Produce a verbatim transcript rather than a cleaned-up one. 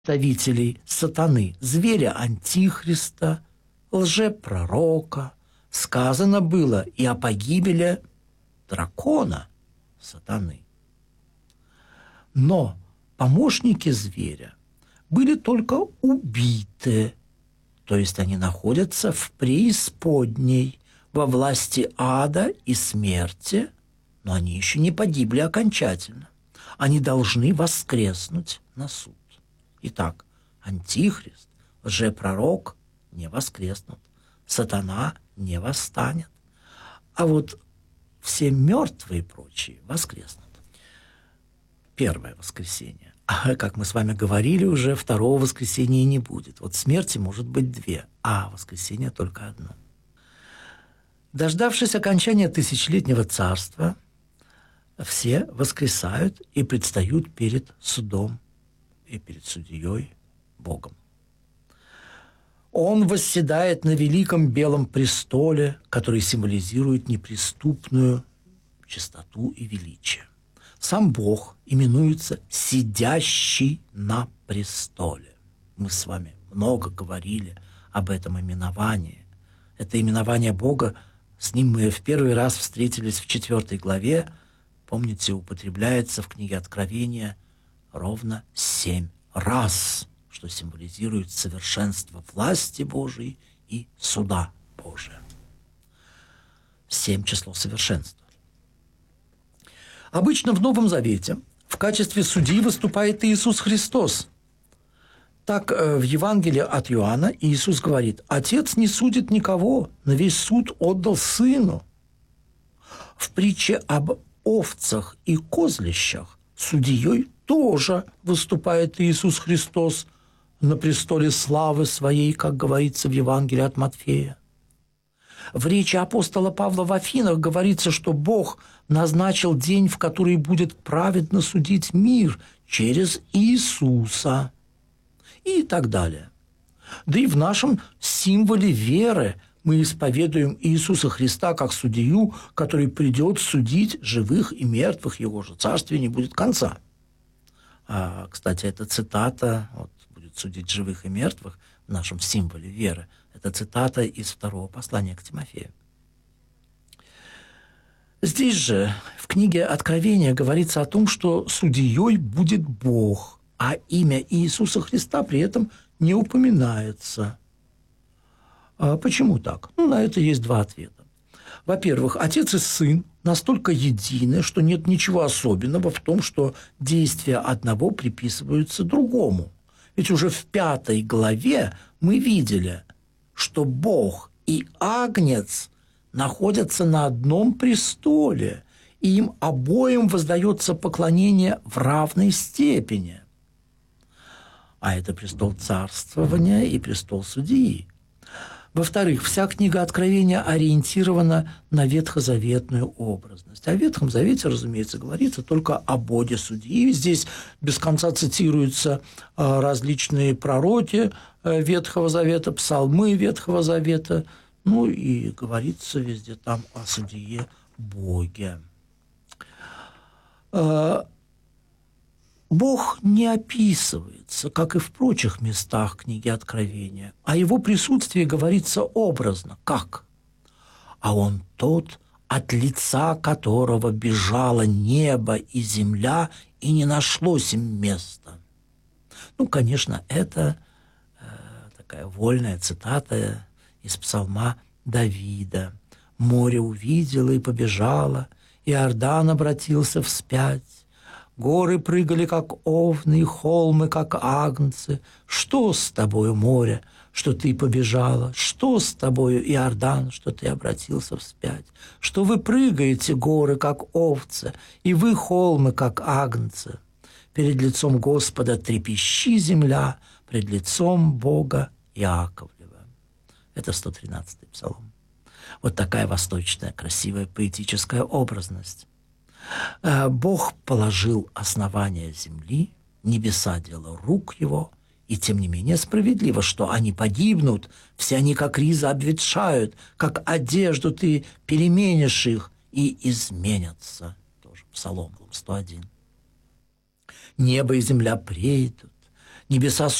представителей сатаны, зверя Антихриста, лжепророка, сказано было и о погибели дракона сатаны. Но помощники зверя были только убиты, то есть они находятся в преисподней, во власти ада и смерти, но они еще не погибли окончательно. Они должны воскреснуть на суд. Итак, Антихрист, лжепророк не воскреснут, сатана не восстанет, а вот все мертвые и прочие воскреснут. Первое воскресенье. А как мы с вами говорили уже, второго воскресенья не будет. Вот смерти может быть две, а воскресенье только одно. Дождавшись окончания тысячелетнего царства, все воскресают и предстают перед судом и перед судьей Богом. Он восседает на великом белом престоле, который символизирует неприступную чистоту и величие. Сам Бог именуется «сидящий на престоле». Мы с вами много говорили об этом именовании. Это именование Бога, с ним мы в первый раз встретились в четвертой главе, помните, употребляется в книге Откровения ровно семь раз, что символизирует совершенство власти Божией и суда Божия. Семь число совершенства. Обычно в Новом Завете в качестве судьи выступает Иисус Христос. Так в Евангелии от Иоанна Иисус говорит: «Отец не судит никого, но весь суд отдал Сыну». В притче об овцах и козлищах судьей тоже выступает Иисус Христос на престоле славы Своей, как говорится в Евангелии от Матфея. В речи апостола Павла в Афинах говорится, что Бог назначил день, в который будет праведно судить мир через Иисуса. И так далее. Да и в нашем символе веры мы исповедуем Иисуса Христа как судью, который придет судить живых и мертвых, Его же царствия не будет конца. А, кстати, эта цитата, вот, будет судить живых и мертвых в нашем символе веры, это цитата из второго послания к Тимофею. Здесь же, в книге Откровения, говорится о том, что судьей будет Бог, а имя Иисуса Христа при этом не упоминается. А почему так? Ну, на это есть два ответа. Во-первых, Отец и Сын настолько едины, что нет ничего особенного в том, что действия одного приписываются другому. Ведь уже в пятой главе мы видели, что Бог и Агнец находятся на одном престоле, и им обоим воздается поклонение в равной степени. А это престол царствования и престол судьи. Во-вторых, вся книга Откровения ориентирована на ветхозаветную образность. О Ветхом Завете, разумеется, говорится только о Боге судьи. Здесь без конца цитируются различные пророки Ветхого Завета, псалмы Ветхого Завета, ну и говорится везде там о судье Боге. Бог не описывается, как и в прочих местах книги Откровения, а его присутствие говорится образно. Как? «А он тот, от лица которого бежало небо и земля, и не нашлось им места». Ну, конечно, это э, такая вольная цитата из псалма Давида. «Море увидело и побежало, и Иордан обратился вспять. Горы прыгали, как овны, и холмы, как агнцы. Что с тобою, море, что ты побежала? Что с тобою, Иордан, что ты обратился вспять? Что вы прыгаете, горы, как овцы, и вы, холмы, как агнцы? Перед лицом Господа трепещи земля, пред лицом Бога Иаковлева». Это сто тринадцатый псалом. Вот такая восточная, красивая, поэтическая образность. Бог положил основания земли, небеса – дело рук его, и тем не менее справедливо, что они погибнут, все они как риза обветшают, как одежду ты переменишь их, и изменятся. Тоже Псалом сто один. Небо и земля прейдут, Небеса